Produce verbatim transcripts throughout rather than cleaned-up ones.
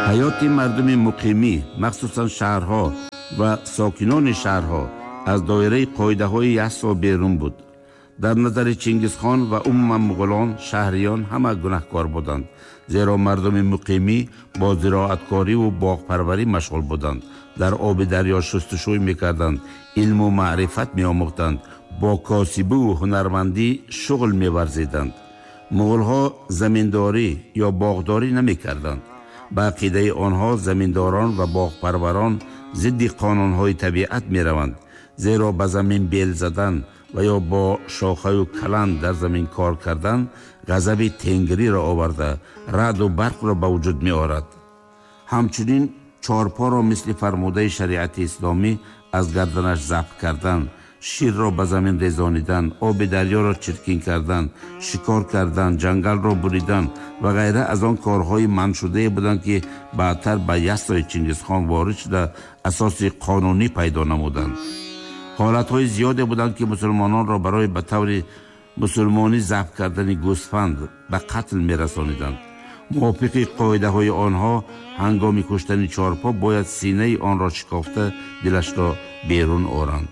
ҳаёти мардуми муқимӣ, махсусан шаҳрҳо ва сокинони шаҳрҳо аз доираи қоидаҳои яссо берун буд. дар назари Чингизхон ва умуман муғулон шаҳриён ҳама гунаҳкор буданд, зеро мардуми муқимӣ бо зироаткориву боғпарварӣ машғул буданд, дар оби дарё шустушӯй мекарданд, илму маърифат меомӯхтанд, бо косибиву ҳунармандӣ шуғл меварзиданд. муғулҳо заминдорӣ ё боғдорӣ намекарданд. ба ақидаи онҳо заминдорон ва боғпарварон зидди қонунҳои табиат мераванд, зеро ба замин бел задан ва ё бо шохаю калан дар замин кор кардан ғазаби тенгириро оварда раъду барқро ба вуҷуд меорад. ҳамчунин чорпоро мисли фармудаи шариати исломӣ аз гарданаш забт кардан, ширро ба замин резонидан, оби дарёро чиркин кардан, шикор кардан, ҷангалро буридан ва ғайра аз он корҳои манъшудае буданд, ки баъдтар ба яссои Чингизхон ворид шуда асоси қонунӣ пайдо намуданд. ҳолатҳои зиёде буданд, ки мусулмононро барои ба таври мусулмонӣ забт кардани гӯсфанд ба қатл мерасониданд. мувофиқи қоидаҳои онҳо ҳангоми куштани чорпо бояд синаи онро шикофта дилашро берун оранд.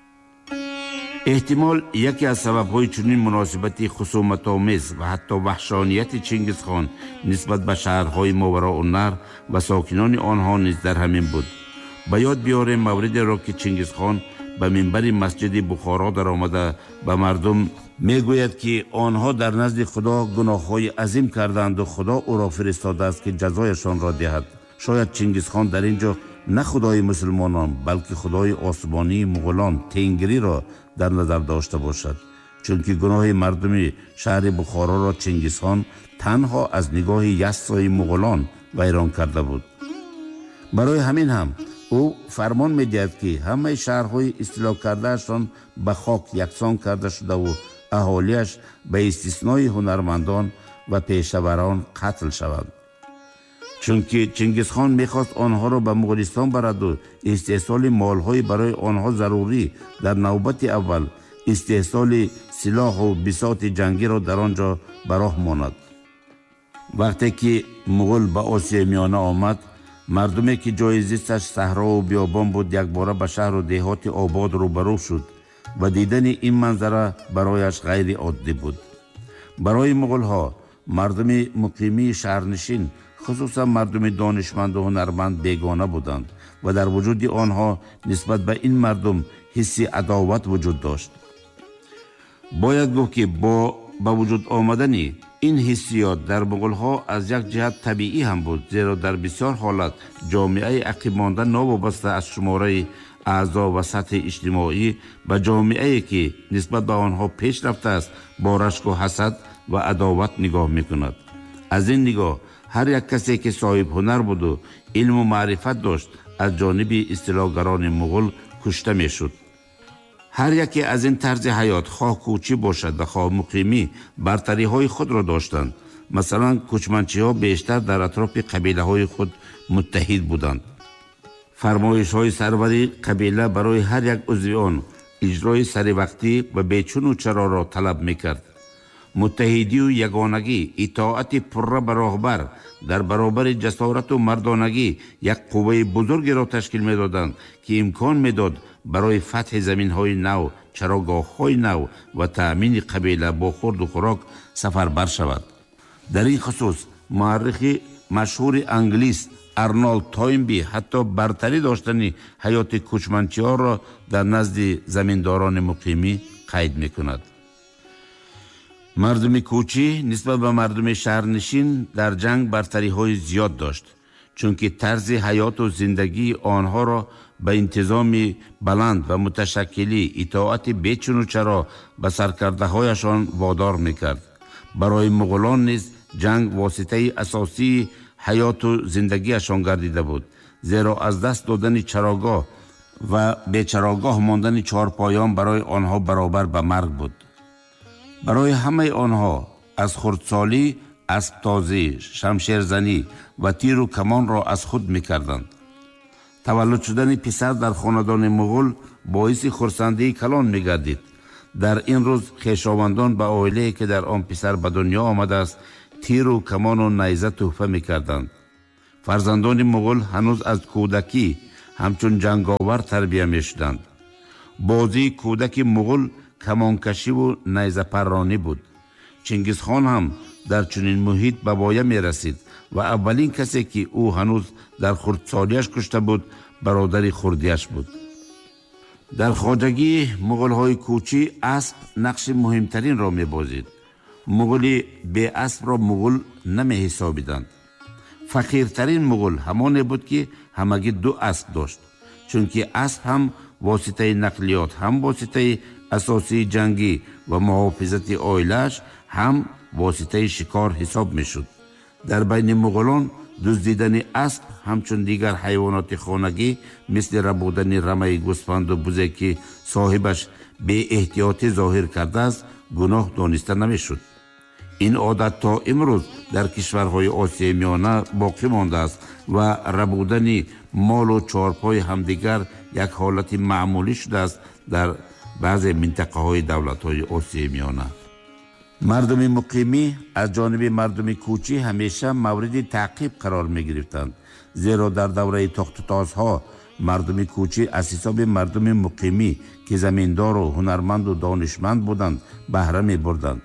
эҳтимол яке аз сабабҳои чунин муносибати хусуматомез ва ҳатто ваҳшонияти Чингизхон нисбат ба шаҳрҳои Мовароуннар ва сокинони онҳо низ дар ҳамин буд. ба ёд биёрем мавридеро, ки Чингизхон ба минбари масҷиди Бухоро даромада ба мардум мегӯяд, ки онҳо дар назди Худо гуноҳҳои азим карданду Худо ӯро фиристодааст, ки ҷазояшонро диҳад. шояд Чингизхон дар ин ҷо на худои мусулмонон, балки худои осмонии муғулон тенгириро дар назар дошта бошад, чунки гуноҳи мардуми шаҳри Бухороро Чингизхон танҳо аз нигоҳи яссои муғулон вайрон карда буд. барои ҳамин ҳам ӯ фармон медиҳад, ки ҳамаи шаҳрҳои истило кардаашон ба хок яксон карда шудаву аҳолияш ба истиснои ҳунармандон ва пешаварон қатл шаванд. чунки Чингизхон мехост онҳоро ба Муғулистон бараду истеҳсоли молҳои барои онҳо зарурӣ дар навбати аввал истеҳсоли силоҳу бисоти ҷангиро дар он ҷо ба роҳ монад. вақте ки муғул ба Осияи миёна омад, мардуме ки ҷои зисташ саҳрову биёбон буд, якбора ба шаҳру деҳоти обод рӯбарӯ шуд ва дидани ин манзара барояш ғайриоддӣ буд. барои муғулҳо мардуми муқимии шаҳрнишин, хусусан мардуми донишманду ҳунарманд бегона буданд ва дар вуҷуди онҳо нисбат ба ин мардум ҳисси адоват вуҷуд дошт. бояд гуфт, ки бо ба вуҷуд омадани ин ҳиссиёт дар муғулҳо аз як ҷиҳат табиӣ ҳам буд, зеро дар бисёр ҳолат ҷомеаи ақибмонда новобаста аз шумораи аъзо ва сатҳи иҷтимоӣ ба ҷомеае, ки нисбат ба онҳо пеш рафтааст, бо рашку ҳасад ва адоват нигоҳ мекунад. аз ин нигоҳ ҳар як касе, ки соҳиб ҳунар буду илму маърифат дошт, аз ҷониби истилогарони муғул кушта мешуд. ҳар яке аз ин тарзи ҳаёт, хоҳ кӯчӣ бошад ва хоҳ муқимӣ, бартариҳои худро доштанд. масалан, кӯчманчиҳо бештар дар атрофи қабилаҳои худ муттаҳид буданд. фармоишҳои сарвари қабила барои ҳар як узви он иҷрои саривақтӣ ва бечуну чароро талаб мекард. муттаҳидию ягонагӣ, итоати пурра ба роҳбар дар баробари ҷасорату мардонагӣ як қувваи бузургеро ташкил медоданд, ки имкон медод барои фатҳи заминҳои нав, чарогоҳҳои нав ва таъмини қабила бо хурду хӯрок сафарбар шавад. дар ин хусус муаррихи машҳури англис Арнолд Тойнби ҳатто бартарӣ доштани ҳаёти кӯчманчиҳоро дар назди заминдорони муқимӣ қайд мекунад. мардуми кӯчӣ нисбат ба мардуми шаҳрнишин дар ҷанг бартариҳои зиёд дошт, чунки тарзи ҳаёту зиндагии онҳоро ба интизоми баланд ва муташаккилӣ, итоати бечуну чаро ба саркардаҳояшон водор мекард. барои муғулон низ ҷанг воситаи асосии ҳаёту зиндагиашон гардида буд, зеро аз даст додани чарогоҳ ва бечарогоҳ мондани чорпоён барои онҳо баробар ба марг буд. барои ҳамаи онҳо аз хурдсолӣ асптозӣ, шамшерзанӣ ва тиру камонро аз худ мекарданд. таваллуд шудани писар дар хонадони муғул боиси хурсандии калон мегардид. дар ин рӯз хешовандон ба оилае, ки дар он писар ба дунё омадааст, тиру камону найза тӯҳфа мекарданд. фарзандони муғул ҳанӯз аз кӯдакӣ ҳамчун ҷанговар тарбия мешуданд. бозии кӯдаки муғул камонкашиву найзапарронӣ буд. чингизхон ҳам дар чунин муҳит ба воя мерасид ва аввалин касе ки ӯ ҳанӯз дар хурдсолияш кушта буд бародари хурдияш буд. дар хоҷагии муғулҳои кӯчӣ асп нақши муҳимтаринро мебозид. муғули беасбро муғул намеҳисобиданд. фақиртарин муғул ҳамоне буд ки ҳамагӣ ду асп дошт, чунки асп ҳам воситаи нақлиёт, ҳам воситаи асосии ҷангӣ ва муҳофизати оилааш, ҳам воситаи шикор ҳисоб мешуд. дар байни муғулон дуздидани асп ҳамчун дигар ҳайвоноти хонагӣ мисли рабудани рамаи гӯспанду бузе ки соҳибаш беэҳтиётӣ зоҳир кардааст, гуноҳ дониста намешуд. ин одат то имрӯз дар кишварҳои осияи миёна боқӣ мондааст ва рабудани молу чорпои ҳамдигар як ҳолати маъмулӣ шудааст дар баъзе минтақаҳои давлатҳои осияи миёна. мардуми муқимӣ аз ҷониби мардуми кӯчӣ ҳамеша мавриди таъқиб қарор мегирифтанд, зеро дар давраи тохтутозҳо мардуми кӯчӣ аз ҳисоби мардуми муқимӣ ки заминдору ҳунарманду донишманд буданд баҳра мебурданд.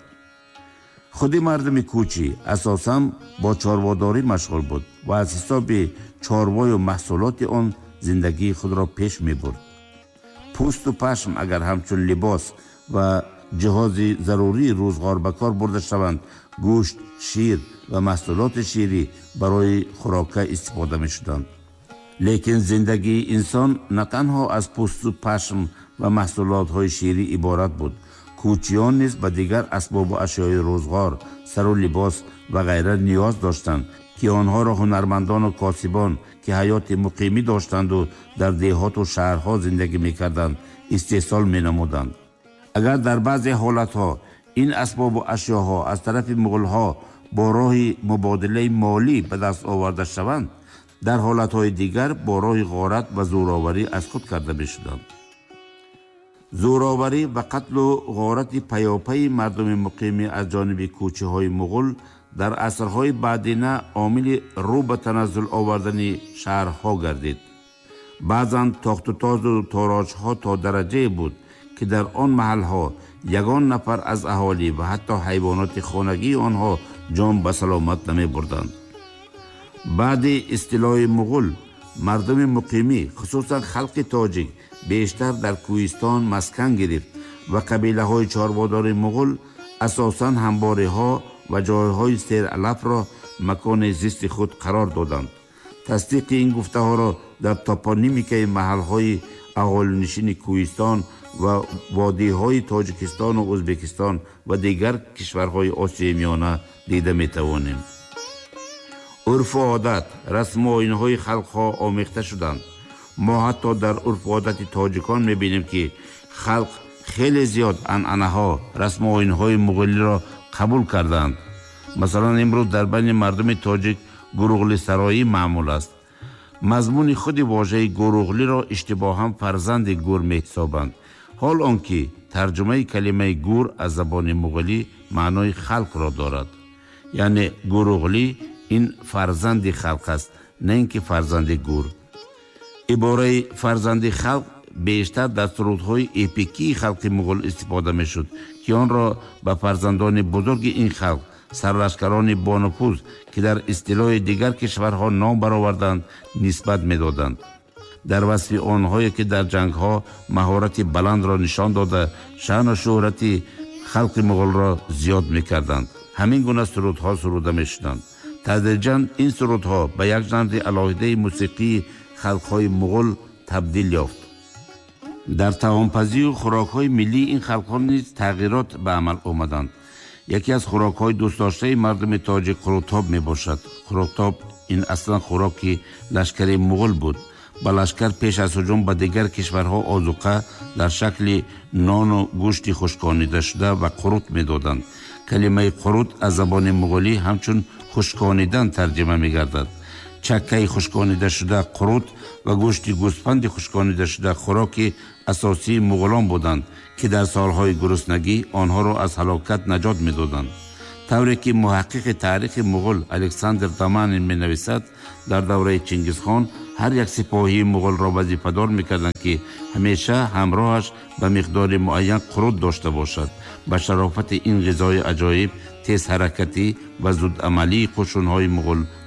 худи мардуми кӯчӣ асосан бо чорводорӣ машғул буд ва аз ҳисоби чорвою маҳсулоти он зиндагии худро пеш мебурд. пӯсту пашм агар ҳамчун либос ва ҷиҳози зарурии рӯзғор ба кор бурда шаванд, гӯшт, шир ва маҳсулоти ширӣ барои хӯрока истифода мешуданд. лекин зиндагии инсон на танҳо аз пӯсту пашм ва маҳсулотҳои ширӣ иборат буд. кӯчиён низ ба дигар асбобу ашёи рӯзғор, сару либос ва ғайра ниёз доштанд ки онҳоро ҳунармандону косибон ки ҳаёти муқимӣ доштанду дар деҳоту шаҳрҳо зиндагӣ мекарданд истеҳсол менамуданд. агар дар баъзе ҳолатҳо ин асбобу ашёҳо аз тарафи муғулҳо бо роҳи мубодилаи молӣ ба даст оварда шаванд, дар ҳолатҳои дигар бо роҳи ғорат ва зӯроварӣ аз худ карда мешуданд. зӯроварӣ ва қатлу ғорати паёпаи мардуми муқимӣ аз ҷониби кӯчиҳои муғул дар асрҳои баъдина омили рӯ ба таназзул овардани шаҳрҳо гардид. баъзан тохтутозу тороҷҳо то дараҷае буд ки дар он маҳалҳо ягон нафар аз аҳолӣ ва ҳатто ҳайвоноти хонагии онҳо ҷон ба саломат намебурданд. баъди истилои муғул мардуми муқимӣ хусусан халқи тоҷик бештар дар кӯҳистон маскан гирифт ва қабилаҳои чорводори муғул асосан ҳамбориҳо ва ҷойҳои сералафро макони зисти худ қарор доданд. тасдиқи ин гуфтаҳоро дар топонимикаи маҳалҳои аҳолинишини кӯҳистон ва водиҳои тоҷикистону ӯзбекистон ва дигар кишварҳои осияи миёна дида метавонем. урфу одат, расму оинҳои халқҳо омехта шуданд. мо ҳатто дар урфу одати тоҷикон мебинем ки халқ хеле зиёд анъанаҳо, расму оинҳои муғулиро қабул карданд. масалан имрӯз дар байни мардуми тоҷик гуруғлисароӣ маъмул аст. мазмуни худи вожаи гуруғлиро иштибоҳан фарзанди гур меҳисобанд, ҳол он ки тарҷумаи калимаи гур аз забони муғулӣ маънои халқро дорад. яъне гуруғлӣ ин фарзанди халқ аст, на ин ки фарзанди гур. ибораи фарзанди халқ бештар дар сурудҳои эпикии халқи муғул истифода мешуд ки онро ба фарзандони бузурги ин халқ, сарлашкарони бонуфуз ки дар истилоҳи дигар кишварҳо ном бароварданд, нисбат медоданд. дар васфи онҳое ки дар ҷангҳо маҳорати баландро нишон дода шаъну шӯҳрати халқи муғулро зиёд мекарданд. ҳамин гуна сурудҳо суруда мешуданд. тадриҷан ин сурудҳо ба як жанри алоҳидаи мусиқии халқҳои муғул табдил ёфт. дар таомпазию хӯрокҳои миллии ин халқҳо низ тағйирот ба амал омаданд. яке аз хӯрокҳои дӯстдоштаи мардуми тоҷик хӯротоб мебошад. хӯротоб ин аслан хӯроки лашкари муғул буд. ба лашкар пеш аз ҳуҷум ба дигар кишварҳо озуқа дар шакли нону гӯшти хушконидашуда ва қурут медоданд. калимаи қурут аз забони муғулӣ ҳамчун хушконидан тарҷима мегардад. чаккаи хушконидашуда қурут ва гӯшти гӯспанди хушконидашуда хӯроки асосии муғулон буданд ки дар солҳои гуруснагӣ онҳоро аз ҳалокат наҷот медоданд. тавре ки муҳаққиқи таърихи муғул Александр Доманин менависад, дар давраи Чингизхон ҳар як сипоҳии муғулро вазифадор мекарданд ки ҳамеша ҳамроҳаш ба миқдори муайян қуруд дошта бошад. ба шарофати ин ғизои аҷоиб тезҳаракатӣ ва зудамалии қушунҳои муғул